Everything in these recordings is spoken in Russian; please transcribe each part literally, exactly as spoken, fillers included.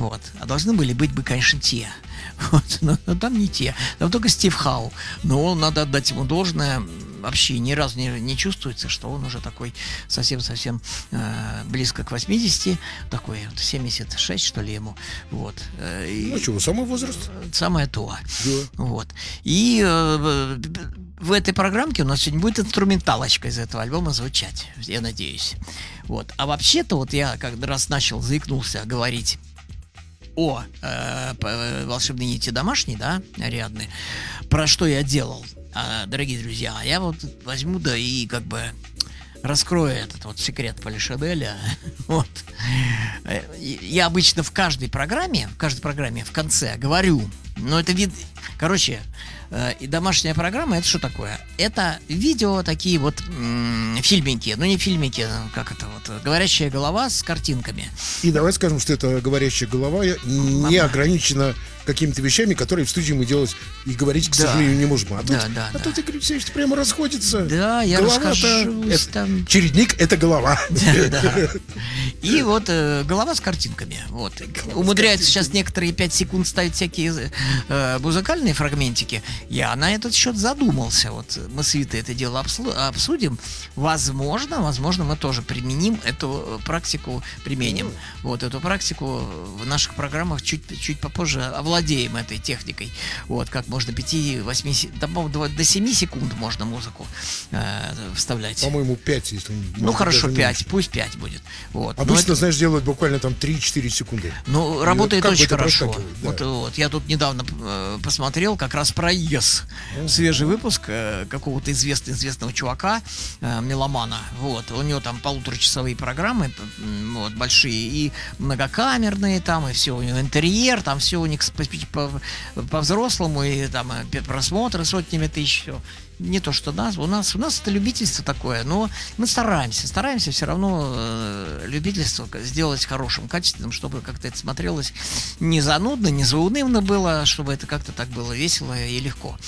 Вот. А должны были быть бы, конечно, те. Вот. Но, но там не те. Там только Стив Хау. Но надо отдать ему должное. Вообще ни разу не, не чувствуется, что он уже такой совсем-совсем э, близко к восьмидесяти. Такой вот семьдесят шесть, что ли, ему. Вот. И, ну что, самый возраст? Самое то. Да. Вот. И э, в этой программке у нас сегодня будет инструменталочка из этого альбома звучать. Я надеюсь. Вот. А вообще-то вот я как раз начал, заикнулся говорить о э, волшебной нити домашней, да, Ариадны, про что я делал, а, дорогие друзья, я вот возьму, да и как бы раскрою этот вот секрет Полишаделя. Вот. Я обычно в каждой программе, в каждой программе в конце говорю, но это вид, короче, э, и домашняя программа, это что такое? Это видео такие вот м- фильмики, ну не фильмики, как это вот, говорящая голова с картинками. И давай скажем, что эта говорящая голова не ограничена какими-то вещами, которые в студии мы делать и говорить, к да. сожалению, не можем. А тут, да, да, а да. тут Игорь Алексеевич прямо расходится. Да, я расскажусь это, там. Чередник — это голова. Да, да. И вот э, голова с картинками. Вот. Умудряются сейчас некоторые пять секунд ставить всякие э, музыкальные фрагментики. Я на этот счет задумался. Вот мы с Витой это дело обслу- обсудим. Возможно, возможно, мы тоже применим эту практику, применим. Вот эту практику в наших программах чуть, чуть попозже овладеем этой техникой. Вот, как можно пять-восемь, до семи секунд можно музыку э, вставлять. По-моему, пять, если не Ну хорошо, пять, пусть пять будет. Вот. Обычно, это... знаешь, делают буквально там три-четыре секунды. Ну, работает как очень хорошо. Да. Вот, вот. Я тут недавно э, посмотрел как раз про Yes. Uh-huh. Свежий выпуск э, какого-то известного, известного чувака, э, меломана. Вот. У него там полуторачасовые программы, вот, большие, и многокамерные там, и все. У него интерьер, там все у них по-взрослому, и там просмотры сотнями тысяч, все. Не то, что нас, у нас, у нас это любительство такое, но мы стараемся, стараемся все равно э, любительство сделать хорошим, качественным, чтобы как-то это смотрелось не занудно, не заунывно было, чтобы это как-то так было весело и легко.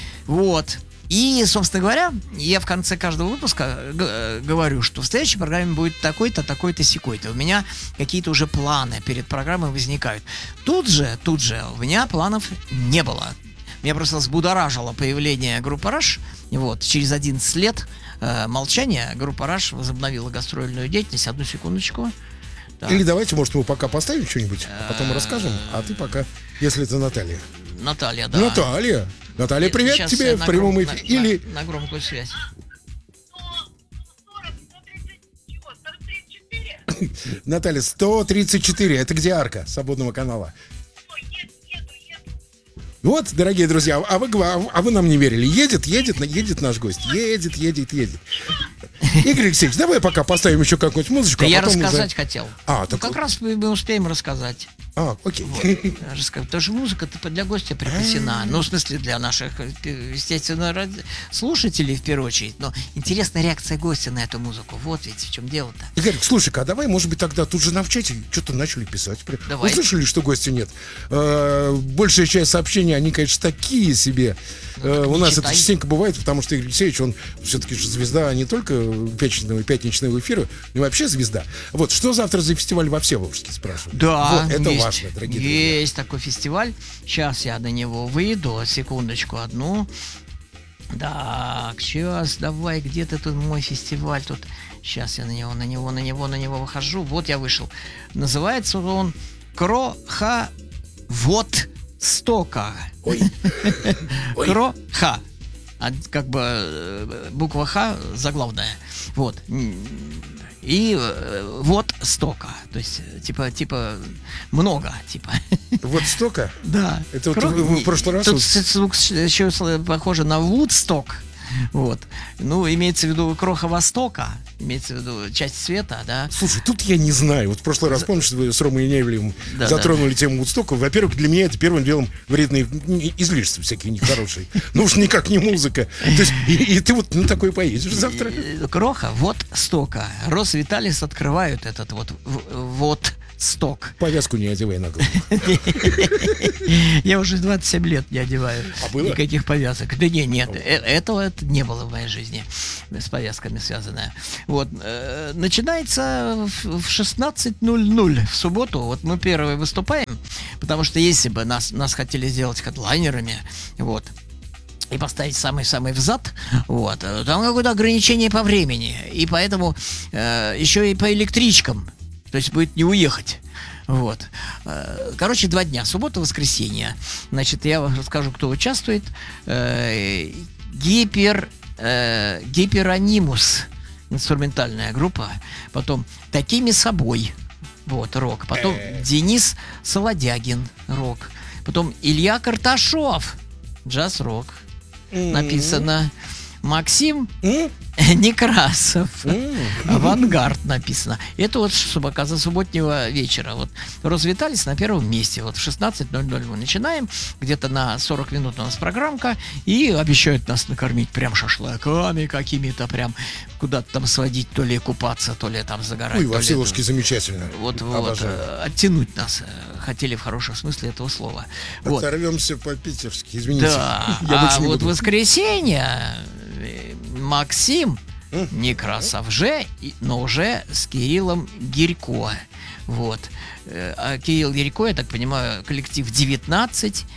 Вот. И, собственно говоря, я в конце каждого выпуска г- говорю, что в следующей программе будет такой-то, такой-то, сякой-то. У меня какие-то уже планы перед программой возникают. Тут же, тут же у меня планов не было. Меня просто взбудоражило появление группы Rush. Вот, через одиннадцать лет э, молчания группа Rush возобновила гастрольную деятельность. Одну секундочку. Так. Или давайте, может, мы пока поставим что-нибудь, а потом расскажем, а ты пока, если это Наталья. Наталья, да. Наталья. Наталья, привет Сейчас тебе в прямом эфире. На, Или... на, на громкую связь. Наталья, сто тридцать четыре. Это где арка свободного канала? Вот, дорогие друзья, а вы, а вы нам не верили. Едет, едет, едет наш гость. Едет, едет, едет. Игорь Алексеевич, давай пока поставим еще какую-нибудь музычку. Да а я потом рассказать уже... хотел. А, ну, так... как раз мы, мы успеем рассказать. А, окей. Вот. Потому что музыка-то для гостя припасена. Ну, в смысле, для наших, естественно, слушателей в первую очередь. Но интересная реакция гостя на эту музыку. Вот ведь в чем дело-то. Игорь, слушай-ка, а давай, может быть, тогда тут же нам в чате что-то начали писать. Давай. Услышали, что гостя нет? Большая часть сообщений, они, конечно, такие себе. Ну, у нас читай. Это частенько бывает, потому что Игорь Алексеевич, он все-таки же звезда не только пятничного и пятничного эфира, но и вообще звезда. Вот, что завтра за фестиваль во Всеволожске, спрашивают? Да, вот, это есть, важно, дорогие друзья. Есть такой фестиваль. Сейчас я на него выйду, секундочку одну. Так, сейчас, давай, где ты тут мой фестиваль? Тут, сейчас я на него, на него, на него, на него выхожу. Вот я вышел. Называется он Кроховодстока. Ой. Кро-ха. Как бы буква Х заглавная. Вот. И вот стока. То есть, типа, типа, много, типа. Вот стока? Да. Это вот в прошлый раз... Тут звук еще похоже на Вудсток. Вот. Ну, имеется в виду Кроха Востока, имеется в виду часть света, да. Слушай, тут я не знаю. Вот в прошлый раз, помнишь, вы с Ромой Яевлевым да, затронули да. тему Вудстока. Во-первых, для меня это первым делом вредные излишества всякие нехорошие. Ну уж никак не музыка. То есть, и, и ты вот на такое поедешь завтра. Кроха Водстока. Росвиталис открывают этот вот вот сток. Повязку не одевай на голову. Я уже двадцать семь лет не одеваю а было? никаких повязок. Да не, нет, этого нет, не было в моей жизни с повязками связанное. Вот. Э, начинается в, в шестнадцать ноль ноль в субботу. Вот мы первые выступаем, потому что если бы нас, нас хотели сделать хедлайнерами, вот, и поставить самый-самый взад, вот, там какое-то ограничение по времени, и поэтому э, еще и по электричкам, то есть будет не уехать. Вот. Короче, два дня. Суббота, воскресенье. Значит, я вам расскажу, кто участвует. Гипер... Гиперанимус. Инструментальная группа. Потом Такими собой. Вот, рок. Потом Денис Солодягин. Рок. Потом Илья Карташов. Джаз-рок. Написано. Максим Некрасов. Авангард написано. Это вот суббота субботнего вечера. Вот развитались на первом месте. Вот в шестнадцать ноль ноль мы начинаем. Где-то на сорок минут у нас программка. И обещают нас накормить прям шашлыками какими-то, прям куда-то там сводить, то ли купаться, то ли там загорать. Ой, во Всеволожске замечательно. Вот, вот, оттянуть нас хотели в хорошем смысле этого слова. Оторвемся вот по-питерски, извините. Да. А вот в воскресенье Максим Некрасов же, но уже с Кириллом Гирько. Вот. А Кирилл Гирько, я так понимаю, коллектив девятнадцать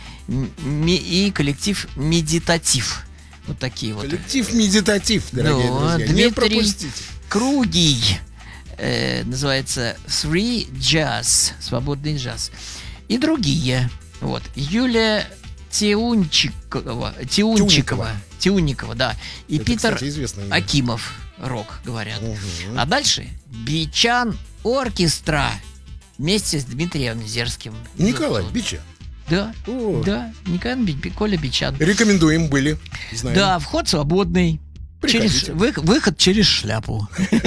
и коллектив Медитатив. Вот такие вот. Коллектив Медитатив, дорогие ну, друзья. Дмитрий Не пропустите. Кругий. Э, называется Free Jazz. Свободный джаз. И другие. Вот. Юлия Тиунчикова. Тиунчикова. Тиунникова, да. И это, Питер, кстати, Акимов. Рок, говорят. Угу. А дальше Бичан Оркестра вместе с Дмитрием Зерским. Николай Бичан. Да, О. да, Николай Би- Коля Бичан. Рекомендуем, были. Знаем. Да, вход свободный. Через, вы, выход через шляпу.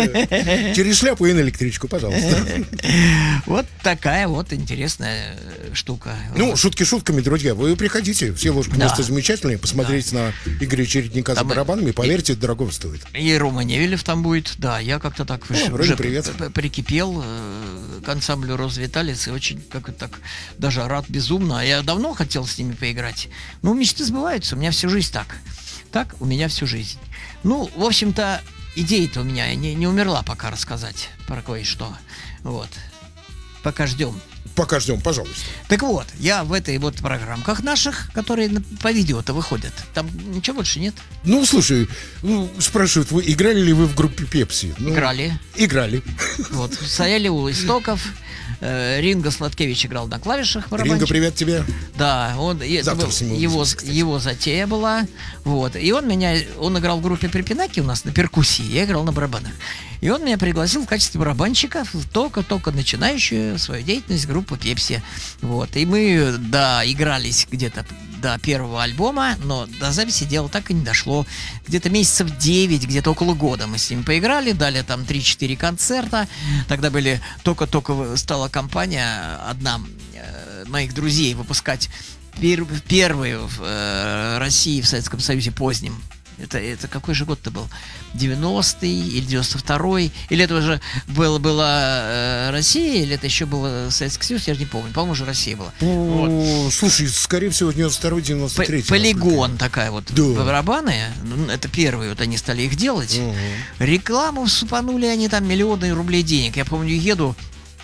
Через шляпу и на электричку, пожалуйста. Вот такая вот интересная штука. Ну, шутки шутками, друзья. Вы приходите. Все ложки Да. место замечательные. Посмотрите на Игоря Чередника за Там и- барабанами. Поверьте, дорого стоит. И Рома Невелев там будет. Да, я как-то так О, Рома, уже привет. п- п- прикипел э, к ансамблю Розвиталец и очень как-то так даже рад безумно. Я давно хотел с ними поиграть. Ну, мечты сбываются. У меня всю жизнь так. Так у меня всю жизнь. Ну, в общем-то, идея-то у меня не, не умерла пока рассказать про кое-что. Вот. Пока ждем. Пока ждем, пожалуйста. Так вот, я в этой вот программках наших, которые на- по видео-то выходят, там ничего больше нет. Ну, слушай, ну, спрашивают, вы играли ли вы в группе Пепси? Ну, Играли. Играли. Вот. Стояли у истоков. Э, Ринго Сладкевич играл на клавишах. Ринго, барабанщик. привет тебе. Да, он, это Завтра был с ним его, увидимся, кстати. его затея была. Вот. И он меня, он играл в группе Припинаки у нас на перкуссии, я играл на барабанах. И он меня пригласил в качестве барабанщика в только-только начинающую свою деятельность группу Пепси. Вот. И мы, да, игрались где-то до первого альбома, но до записи дело так и не дошло. Где-то месяцев девять, где-то около года мы с ним поиграли, дали там три-четыре концерта. Тогда были, только-только стала компания, одна э, моих друзей, выпускать пер, первую в э, России, в Советском Союзе позднем. Это, это какой же год-то был? девяностый или девяносто второй? Или это уже было, была э, Россия, или это еще было Советский Союз, я же не помню. По-моему, уже Россия была. Вот. О, слушай, скорее всего, девяносто второй девяносто третий. Полигон такая вот. Да. Барабаны. Ну, это первые, вот они стали их делать. Угу. Рекламу супанули они там миллионы рублей денег. Я помню, еду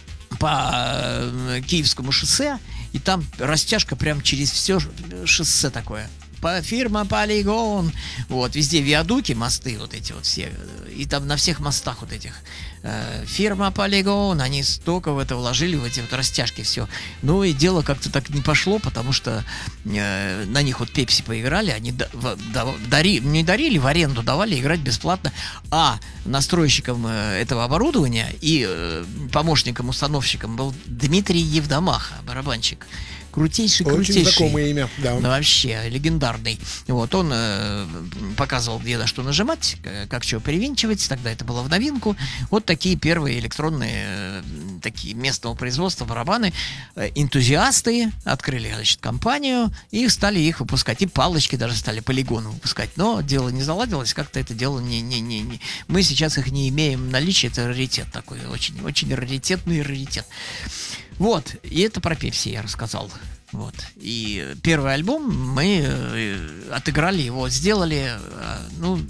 по э, Киевскому шоссе, и там растяжка прям через все шоссе такое. По фирма Полигон. Вот, везде виадуки, мосты вот эти вот все. И там на всех мостах вот этих. Э, фирма Полигон, они столько в это вложили, в эти вот растяжки, все. Ну и дело как-то так не пошло, потому что э, на них вот Пепси поиграли, они да, в, да, дари, не дарили, в аренду давали играть бесплатно. А настройщиком э, этого оборудования и э, помощником, установщиком был Дмитрий Евдомаха, барабанщик. Крутейший, Очень крутейший. знакомое имя, да. Ну, вообще, легендарный. Вот, он э, показывал, где на что нажимать, к- как чего перевинчивать. Тогда это было в новинку. Вот такие первые электронные, э, такие местного производства барабаны. Э, энтузиасты открыли, значит, компанию и стали их выпускать. И палочки даже стали Полигону выпускать. Но дело не заладилось, как-то это дело не... не, не, не. Мы сейчас их не имеем в наличии. Это раритет такой, очень, очень раритетный раритет. Вот, и это про Пепси я рассказал. Вот. И первый альбом мы э, отыграли его, сделали э, ну,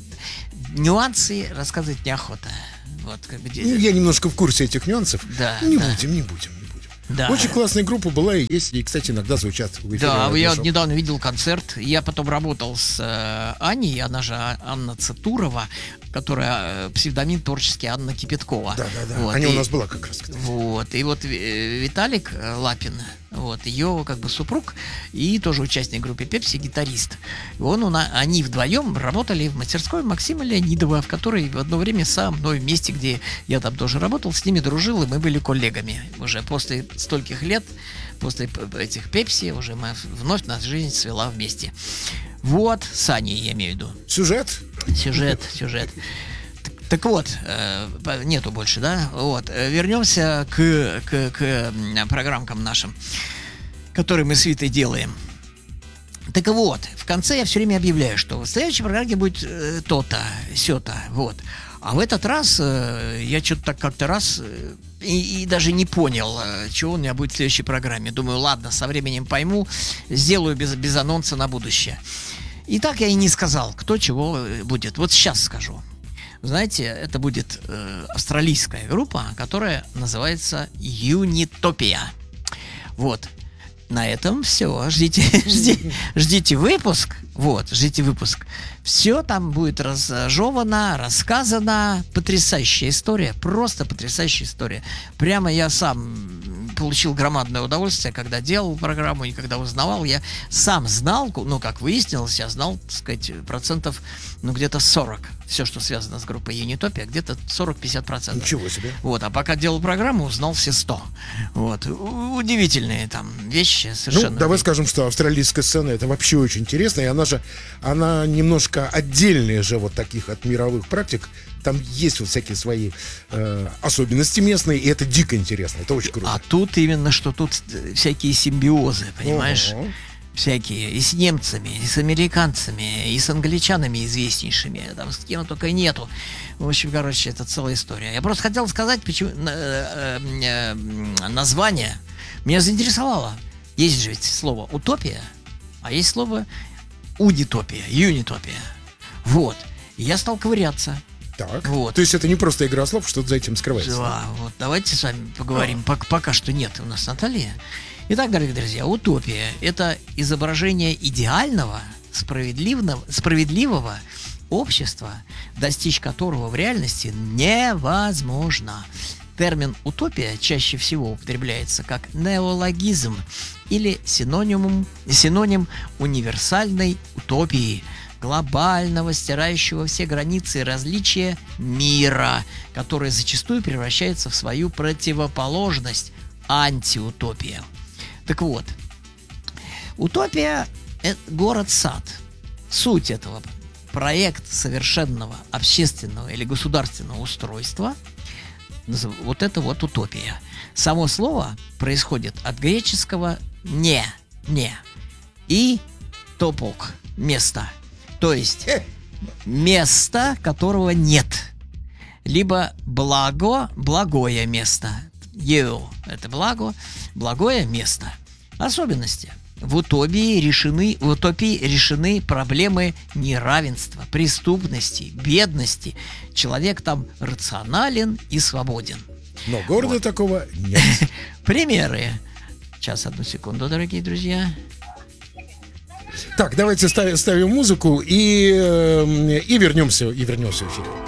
нюансы рассказывать неохота. Вот, как бы, ну, я немножко в курсе этих нюансов. Да, не да. будем, не будем. Да. Очень классная группа была и есть, и, кстати, иногда звучат в эфире. Да, я радиошоу. недавно видел концерт. Я потом работал с э, Аней, она же Анна Цатурова, которая э, псевдоним творческий Анна Кипяткова. Да, да, да. Вот, Аня и, у нас была как раз. Кстати. Вот. И вот э, Виталик Лапин, вот, ее как бы супруг и тоже участник группы Пепси, гитарист. И он, он, они вдвоем работали в мастерской Максима Леонидова, в которой в одно время со мной вместе, где я там тоже работал, с ними дружил, и мы были коллегами. Уже после стольких лет, после этих Пепси, уже мы вновь наша жизнь свела вместе. Вот, с Аней я имею в виду. Сюжет? Сюжет, сюжет. Так вот, э, нету больше, да? Вот, э, вернемся к, к, к программкам нашим, которые мы с Витой делаем. Так вот, в конце я все время объявляю, что в следующей программе будет э, то-то, сё-то, вот. А в этот раз э, я что-то так как-то раз э, и, и даже не понял, э, чего у меня будет в следующей программе. Думаю, ладно, со временем пойму, сделаю без, без анонса на будущее. И так я и не сказал, кто чего будет. Вот сейчас скажу. Знаете, это будет э, австралийская группа, которая называется Unitopia. Вот. На этом все. Ждите, ждите, ждите выпуск. Вот, ждите выпуск. Все там будет разжевано, рассказано. Потрясающая история. Просто потрясающая история. Прямо я сам получил громадное удовольствие, когда делал программу и когда узнавал. Я сам знал, ну, как выяснилось, я знал, так сказать, процентов, ну, где-то сорок. Все, что связано с группой Unitopia, где-то сорок-пятьдесят процентов. Ничего себе. Вот, а пока делал программу, узнал все сто. Вот. Удивительные там вещи совершенно. Ну, давай скажем, что австралийская сцена — это вообще очень интересно, и она же, она немножко отдельная же вот таких от мировых практик. Там есть вот всякие свои э, особенности местные, и это дико интересно, это очень круто. А тут именно, что тут всякие симбиозы, понимаешь? Ого. Всякие, и с немцами, и с американцами, и с англичанами известнейшими, там с кем только нету. В общем, короче, это целая история. Я просто хотел сказать, почему э, э, э, название меня заинтересовало. Есть же ведь слово утопия, а есть слово унитопия, юнитопия. Вот. И я стал ковыряться. Так. Вот. То есть это не просто игра слов, что-то за этим скрывается. Да, вот давайте с вами поговорим. Пока, пока что нет у нас Наталья. Итак, дорогие друзья, утопия – это изображение идеального, справедливого, справедливого общества, достичь которого в реальности невозможно. Термин «утопия» чаще всего употребляется как неологизм или синоним, синоним универсальной утопии, глобального, стирающего все границы и различия мира, который зачастую превращается в свою противоположность – антиутопия. Так вот, утопия – это город-сад. Суть этого – проект совершенного общественного или государственного устройства. Вот это вот утопия. Само слово происходит от греческого «не», «не» и «топок» – «место». То есть место, которого нет. Либо благо, благое место. Ю – это благо, благое место. Особенности. В утопии решены, в утопии решены проблемы неравенства, преступности, бедности. Человек там рационален и свободен. Но города вот. Такого нет. Примеры. Сейчас, одну секунду, дорогие друзья. Так, давайте ставим, ставим музыку и, и вернемся, и вернемся в эфир.